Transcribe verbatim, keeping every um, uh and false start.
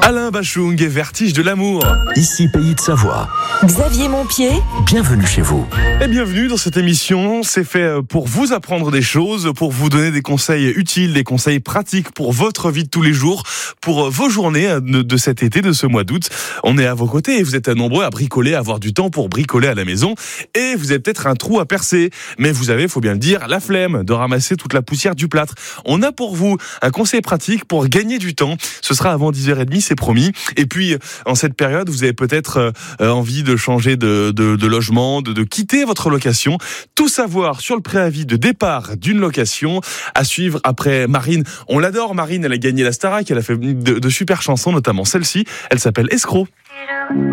Alain Bachung et Vertige de l'amour. Ici Pays de Savoie. Xavier Montpied. Bienvenue chez vous. Et bienvenue dans cette émission. C'est fait pour vous apprendre des choses, pour vous donner des conseils utiles, des conseils pratiques pour votre vie de tous les jours, pour vos journées de cet été, de ce mois d'août. On est à vos côtés et vous êtes nombreux à bricoler, à avoir du temps pour bricoler à la maison. Et vous avez peut-être un trou à percer, mais vous avez, faut bien le dire, la flemme de ramasser toute la poussière du plâtre. On a pour vous un conseil pratique pour gagner du temps. Ce sera avant dix heures trente, c'est promis. Et puis, en cette période, vous avez peut-être euh, envie de changer de, de, de logement, de, de quitter votre location. Tout savoir sur le préavis de départ d'une location. À suivre après Marine. On l'adore, Marine. Elle a gagné la Starac. Elle a fait de, de super chansons, notamment celle-ci. Elle s'appelle Escroc.